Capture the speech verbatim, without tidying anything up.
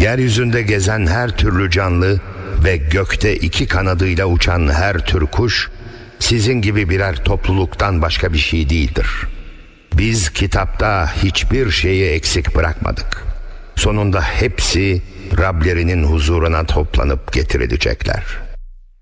Yeryüzünde gezen her türlü canlı ve gökte iki kanadıyla uçan her tür kuş sizin gibi birer topluluktan başka bir şey değildir. Biz kitapta hiçbir şeyi eksik bırakmadık. Sonunda hepsi Rablerinin huzuruna toplanıp getirilecekler.